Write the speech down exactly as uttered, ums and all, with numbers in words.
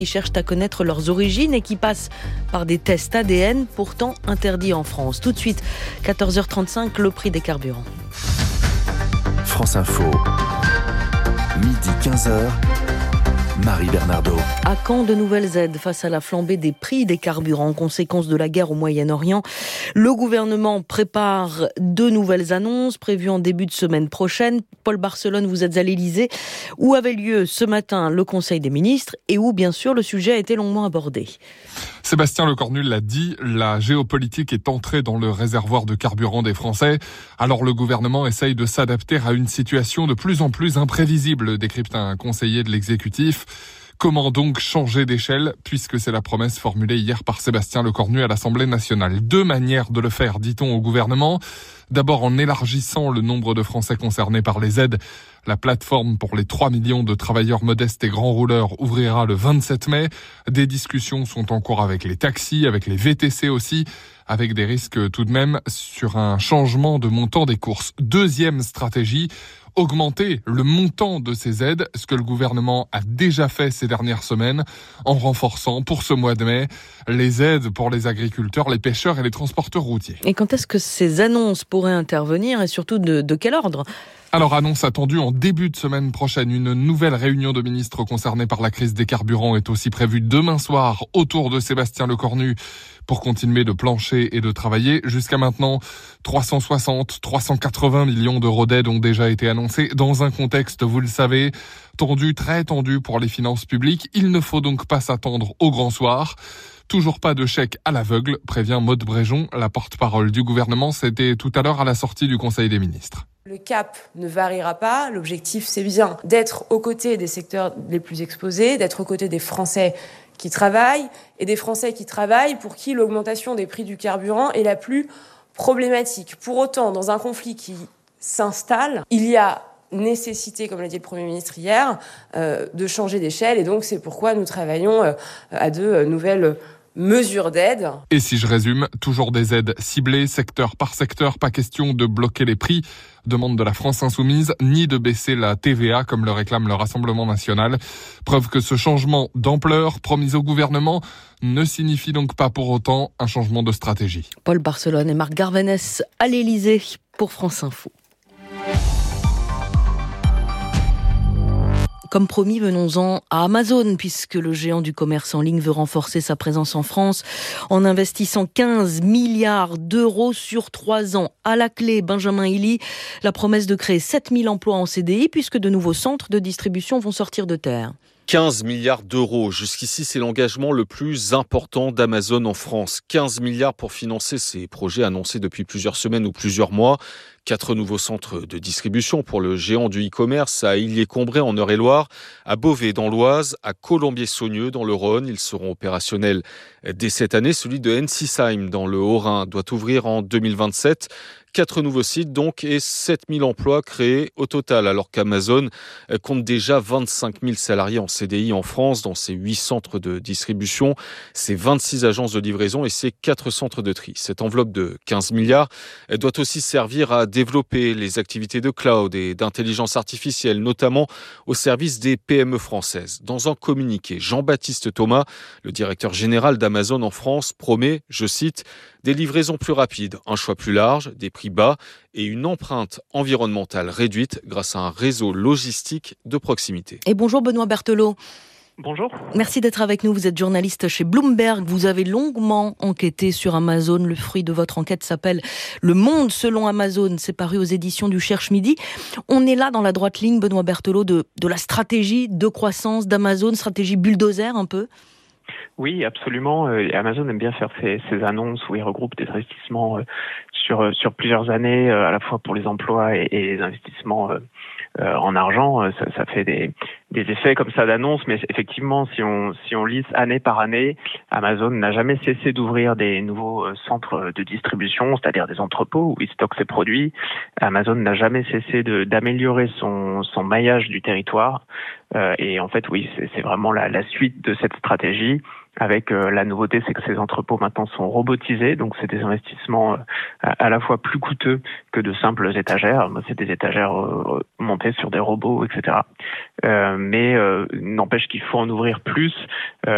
qui cherchent à connaître leurs origines et qui passent par des tests A D N, pourtant interdits en France. Tout de suite, quatorze heures trente-cinq, le prix des carburants. France Info, midi quinze heures, Marie Bernardo. À quand de nouvelles aides face à la flambée des prix des carburants, conséquence de la guerre au Moyen-Orient? Le gouvernement prépare de nouvelles annonces prévues en début de semaine prochaine. Paul Barcelone, vous êtes à l'Élysée, où avait lieu ce matin le Conseil des ministres et où, bien sûr, le sujet a été longuement abordé. Sébastien Lecornu l'a dit, la géopolitique est entrée dans le réservoir de carburant des Français. Alors le gouvernement essaye de s'adapter à une situation de plus en plus imprévisible, décrypte un conseiller de l'exécutif. Comment donc changer d'échelle, puisque c'est la promesse formulée hier par Sébastien Lecornu à l'Assemblée nationale. Deux manières de le faire, dit-on au gouvernement. D'abord en élargissant le nombre de Français concernés par les aides. La plateforme pour les trois millions de travailleurs modestes et grands rouleurs ouvrira le vingt-sept mai. Des discussions sont en cours avec les taxis, avec les V T C aussi, avec des risques tout de même sur un changement de montant des courses. Deuxième stratégie, augmenter le montant de ces aides, ce que le gouvernement a déjà fait ces dernières semaines, en renforçant pour ce mois de mai les aides pour les agriculteurs, les pêcheurs et les transporteurs routiers. Et quand est-ce que ces annonces pourraient intervenir et surtout de, de quel ordre ? Alors, annonce attendue en début de semaine prochaine. Une nouvelle réunion de ministres concernés par la crise des carburants est aussi prévue demain soir autour de Sébastien Lecornu pour continuer de plancher et de travailler. Jusqu'à maintenant, trois cent soixante, trois cent quatre-vingts millions d'euros d'aide ont déjà été annoncés dans un contexte, vous le savez, tendu, très tendu pour les finances publiques. Il ne faut donc pas s'attendre au grand soir. Toujours pas de chèque à l'aveugle, prévient Maude Bréjon, la porte-parole du gouvernement. C'était tout à l'heure à la sortie du Conseil des ministres. Le cap ne variera pas. L'objectif, c'est bien d'être aux côtés des secteurs les plus exposés, d'être aux côtés des Français qui travaillent et des Français qui travaillent pour qui l'augmentation des prix du carburant est la plus problématique. Pour autant, dans un conflit qui s'installe, il y a nécessité, comme l'a dit le Premier ministre hier, euh, de changer d'échelle. Et donc, c'est pourquoi nous travaillons euh, à de euh, nouvelles mesures d'aide. Et si je résume, toujours des aides ciblées, secteur par secteur, pas question de bloquer les prix, demande de la France Insoumise, ni de baisser la T V A comme le réclame le Rassemblement national. Preuve que ce changement d'ampleur promis au gouvernement ne signifie donc pas pour autant un changement de stratégie. Paul Barcelone et Marc Garvenès à l'Élysée pour France Info. Comme promis, venons-en à Amazon, puisque le géant du commerce en ligne veut renforcer sa présence en France en investissant quinze milliards d'euros sur trois ans. À la clé, Benjamin Hilly, la promesse de créer sept mille emplois en C D I, puisque de nouveaux centres de distribution vont sortir de terre. quinze milliards d'euros. Jusqu'ici, c'est l'engagement le plus important d'Amazon en France. quinze milliards pour financer ces projets annoncés depuis plusieurs semaines ou plusieurs mois. Quatre nouveaux centres de distribution pour le géant du e-commerce à Illiers-Combray en Eure-et-Loire, à Beauvais dans l'Oise, à Colombier-Saunieux dans le Rhône. Ils seront opérationnels dès cette année. Celui de Ensisheim dans le Haut-Rhin doit ouvrir en deux mille vingt-sept. Quatre nouveaux sites donc et sept mille emplois créés au total, alors qu'Amazon compte déjà vingt-cinq mille salariés en C D I en France dans ses huit centres de distribution, ses vingt-six agences de livraison et ses quatre centres de tri. Cette enveloppe de quinze milliards elle doit aussi servir à développer les activités de cloud et d'intelligence artificielle, notamment au service des P M E françaises. Dans un communiqué, Jean-Baptiste Thomas, le directeur général d'Amazon en France, promet, je cite, des livraisons plus rapides, un choix plus large, des prix bas et une empreinte environnementale réduite grâce à un réseau logistique de proximité. Et bonjour Benoît Berthelot. Bonjour. Merci d'être avec nous. Vous êtes journaliste chez Bloomberg. Vous avez longuement enquêté sur Amazon. Le fruit de votre enquête s'appelle Le Monde selon Amazon. C'est paru aux éditions du Cherche Midi. On est là dans la droite ligne, Benoît Berthelot, de, de la stratégie de croissance d'Amazon, stratégie bulldozer un peu. Oui, absolument. Amazon aime bien faire ces, ces annonces où il regroupe des investissements sur, sur plusieurs années, à la fois pour les emplois et, et les investissements en argent. Ça, ça fait des, des effets comme ça d'annonces, mais effectivement, si on, si on lise année par année, Amazon n'a jamais cessé d'ouvrir des nouveaux centres de distribution, c'est-à-dire des entrepôts où il stocke ses produits. Amazon n'a jamais cessé de, d'améliorer son, son maillage du territoire. Euh, et en fait, oui, c'est, c'est vraiment la, la suite de cette stratégie. Avec euh, la nouveauté, c'est que ces entrepôts maintenant sont robotisés, donc c'est des investissements euh, à, à la fois plus coûteux que de simples étagères. C'est des étagères euh, montées sur des robots, et cetera. Euh, mais euh, n'empêche qu'il faut en ouvrir plus. Euh,